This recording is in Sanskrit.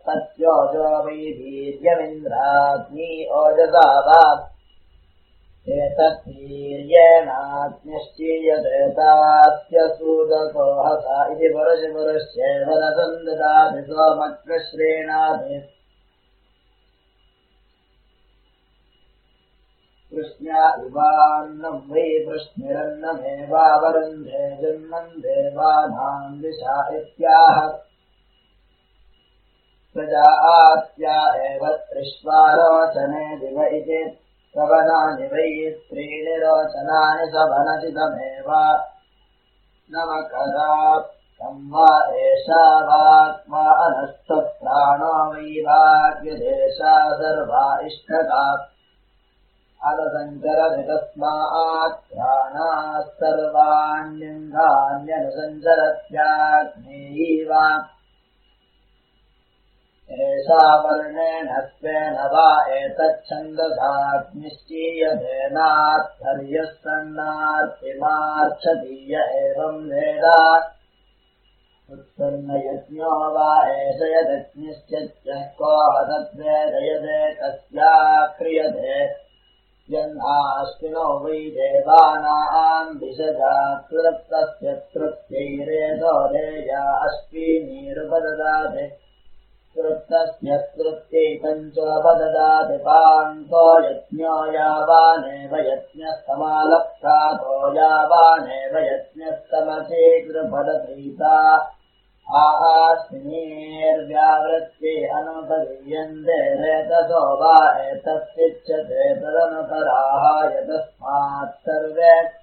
तत्योजो वै वीर्यमिन्द्राग्नि ओजसा वा एतद्वीर्येणाग्निश्चीयते तास्य सूदको हसा इति पुरुषपुरुष्येवरसम् ददाति सोमग्रश्रेणाति कृष्ण्या इवान्नम् वै वृष्णिरन्नमेवावरुन्धे जन्मन् देवानाम् दिशा इत्याह प्रजा आत्या एव त्रिष्वारोचने दिव इति सवनानि वै त्रीणि रोचनानि सवनचितमेव नवकरात्कम् वा एषा वाक्मा अनस्तप्राणो वै वाग्यदेशा सर्वा इष्टका अलसञ्चरति तस्मात् प्राणाः सर्वाण्यङ्गान्यनुसञ्चरत्याग्नेयी वा एषा वर्णेन स्वेन वा एतच्छन्दसाग्निश्चीयते नार्थर्यः सन्नार्तिमार्च्छतीय एवम् वेद उत्सन्नयज्ञो वा एष यदग्निश्चित्यः को तद्वेदयते कस्या क्रियते यन्नाश्विनो वै देवानाम् दिशजा तृप्तस्य तृप्त्यैरेतो रेया अश्विनीरुपददाति तृप्तस्य तृप्त्यै पञ्चोपददाति पान्तो यज्ञो यावानेव यज्ञस्तमालप्रातो यावानेव यज्ञस्तमशीघ्रपदप्रीता आश्विनीर्व्यावृत्यै अनुपदीयन्ते रेतसो वा एतस्युच्यते तदनुपराहाय तस्मात् सर्वे